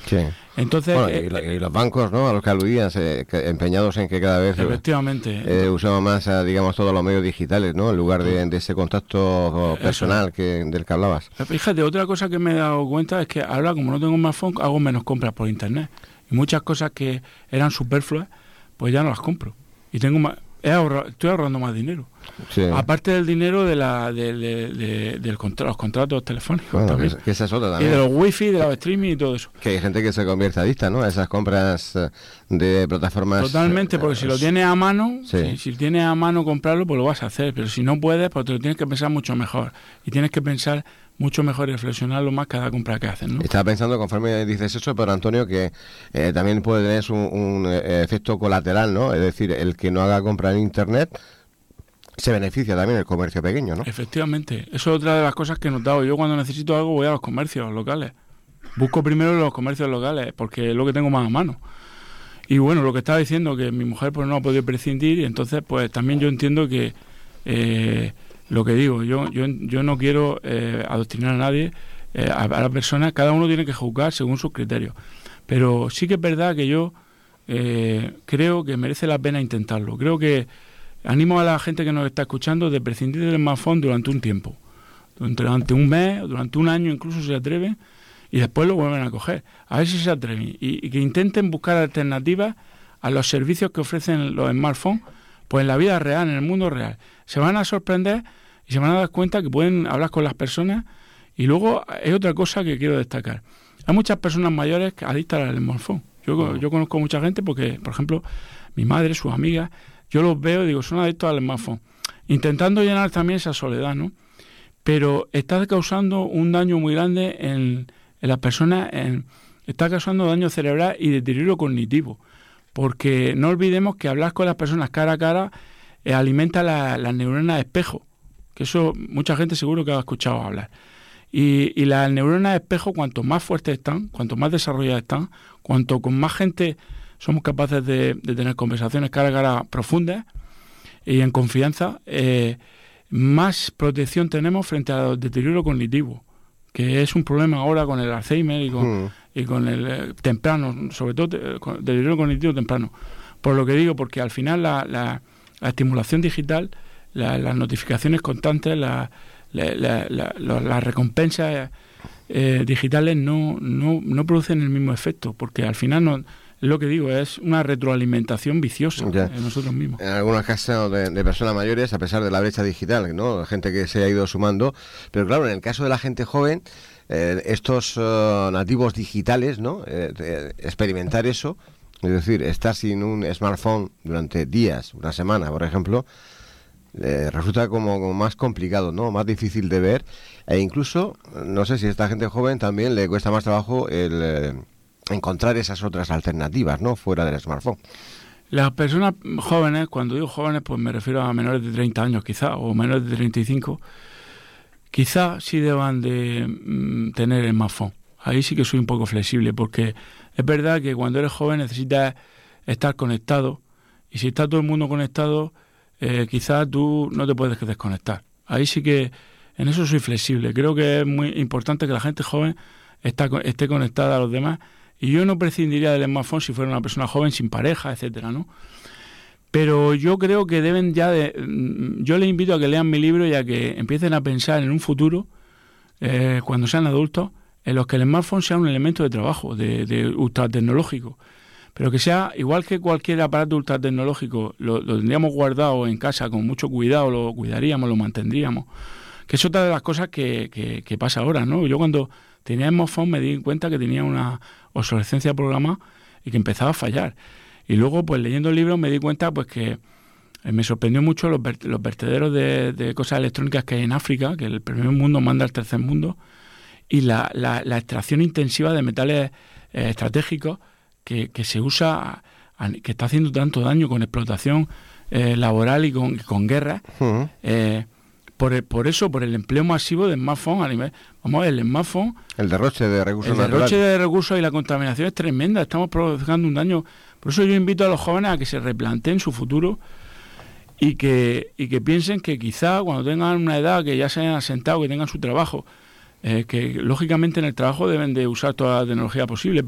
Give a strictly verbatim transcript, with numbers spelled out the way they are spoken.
Sí. Entonces, bueno, eh, y, lo, y los bancos, ¿no?, a los que aludías, eh, que empeñados en que cada vez efectivamente eh, usamos más, eh, digamos, todos los medios digitales, ¿no?, en lugar de, de ese contacto personal que del que hablabas. Fíjate, otra cosa que me he dado cuenta es que ahora, como no tengo un smartphone, hago menos compras por internet. Y muchas cosas que eran superfluas, pues ya no las compro. Y tengo más, he ahorrado, estoy ahorrando más dinero. Sí. Aparte del dinero de la de, de, de, de contra, los contratos telefónicos, bueno, también. Que, que esa es otra también. Y de los wifi, de los streaming y todo eso. Que hay gente que se convierte adicta, ¿no?, a esas compras de plataformas. Totalmente, porque eh, si lo tienes a mano, sí. si, si tienes a mano comprarlo, pues lo vas a hacer. Pero si no puedes, pues te lo tienes que pensar mucho mejor. Y tienes que pensar mucho mejor y reflexionarlo más cada compra que haces, ¿no? Estaba pensando, conforme dices eso, pero Antonio, que eh, también puede tener un, un eh, efecto colateral, ¿no? Es decir, el que no haga compra en internet se beneficia también el comercio pequeño, ¿no? Efectivamente, eso es otra de las cosas que he notado. Yo cuando necesito algo voy a los comercios locales. Busco primero los comercios locales, porque es lo que tengo más a mano. Y bueno, lo que estaba diciendo, que mi mujer pues no ha podido prescindir, y entonces pues también yo entiendo que eh, lo que digo, yo yo yo no quiero eh, adoctrinar a nadie, eh, a, a la persona, cada uno tiene que juzgar según sus criterios. Pero sí que es verdad que yo eh, creo que merece la pena intentarlo. Creo que animo a la gente que nos está escuchando de prescindir del smartphone durante un tiempo, durante un mes, durante un año incluso, si se atreven, y después lo vuelven a coger, a ver si se atreven, y, y que intenten buscar alternativas a los servicios que ofrecen los smartphones, pues en la vida real, en el mundo real. Se van a sorprender y se van a dar cuenta que pueden hablar con las personas. Y luego es otra cosa que quiero destacar. Hay muchas personas mayores adictas al smartphone. Yo, yo conozco mucha gente porque, por ejemplo, mi madre, sus amigas, yo los veo y digo, son adictos al smartphone, intentando llenar también esa soledad, ¿no? Pero está causando un daño muy grande en, en las personas, en, está causando daño cerebral y deterioro cognitivo, porque no olvidemos que hablar con las personas cara a cara eh, alimenta las la neuronas de espejo, que eso mucha gente seguro que ha escuchado hablar. Y, y las neuronas de espejo, cuanto más fuertes están, cuanto más desarrolladas están, cuanto con más gente somos capaces de, de tener conversaciones cara a cara profundas y en confianza, eh, más protección tenemos frente al deterioro cognitivo, que es un problema ahora con el Alzheimer y con, mm. y con el eh, temprano, sobre todo te, con deterioro cognitivo temprano. Por lo que digo, porque al final la, la, la estimulación digital, la, las notificaciones constantes, la, la, la, la, la, las recompensas eh, digitales no, no, no producen el mismo efecto, porque al final no... Lo que digo, es una retroalimentación viciosa ya. En nosotros mismos. En algunos casos de, de personas mayores, a pesar de la brecha digital, ¿no? Gente que se ha ido sumando. Pero claro, en el caso de la gente joven, eh, estos uh, nativos digitales, ¿no? Eh, eh, experimentar eso, es decir, estar sin un smartphone durante días, una semana, por ejemplo, eh, resulta como, como más complicado, ¿no? Más difícil de ver. E incluso, no sé si a esta gente joven también le cuesta más trabajo el... Eh, encontrar esas otras alternativas, ¿no?, fuera del smartphone. Las personas jóvenes, cuando digo jóvenes, pues me refiero a menores de treinta años quizá, o menores de treinta y cinco, quizá sí deban de mm, tener el smartphone. Ahí sí que soy un poco flexible, porque es verdad que cuando eres joven necesitas estar conectado, y si está todo el mundo conectado, eh, quizás tú no te puedes desconectar. Ahí sí que, en eso soy flexible. Creo que es muy importante que la gente joven está, esté conectada a los demás. Y yo no prescindiría del smartphone si fuera una persona joven, sin pareja, etcétera, ¿no? Pero yo creo que deben ya de... Yo les invito a que lean mi libro y a que empiecen a pensar en un futuro, eh, cuando sean adultos, en los que el smartphone sea un elemento de trabajo, de, de ultratecnológico. Pero que sea, igual que cualquier aparato ultratecnológico, lo, lo tendríamos guardado en casa con mucho cuidado, lo cuidaríamos, lo mantendríamos. Que es otra de las cosas que, que, que pasa ahora, ¿no? Yo cuando tenía smartphone me di cuenta que tenía una obsolescencia programada y que empezaba a fallar. Y luego, pues leyendo el libro me di cuenta pues que me sorprendió mucho los, vert- los vertederos de, de cosas electrónicas que hay en África, que el primer mundo manda al tercer mundo, y la, la, la extracción intensiva de metales eh, estratégicos que, que se usa, a, que está haciendo tanto daño con explotación eh, laboral y con, y con guerras. Uh-huh. Eh, Por, el, por eso, por el empleo masivo de smartphone a nivel... Vamos a ver, el smartphone... El derroche de recursos naturales. El derroche de recursos y la contaminación es tremenda. Estamos provocando un daño. Por eso yo invito a los jóvenes a que se replanteen su futuro y que, y que piensen que quizá cuando tengan una edad, que ya se hayan asentado, que tengan su trabajo, eh, que lógicamente en el trabajo deben de usar toda la tecnología posible,